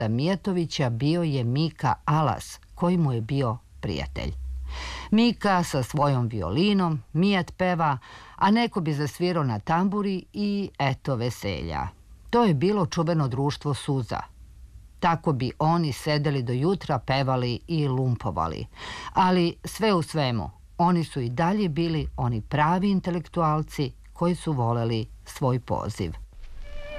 Mijatovića bio je Mika Alas, koji mu je bio prijatelj. Mika sa svojom violinom, Mijat peva, a neko bi zasvirao na tamburi i eto veselja. To je bilo čuveno društvo suza. Tako bi oni sedeli do jutra, pevali i lumpovali. Ali sve u svemu, oni su i dalje bili oni pravi intelektualci koji su voleli svoj poziv.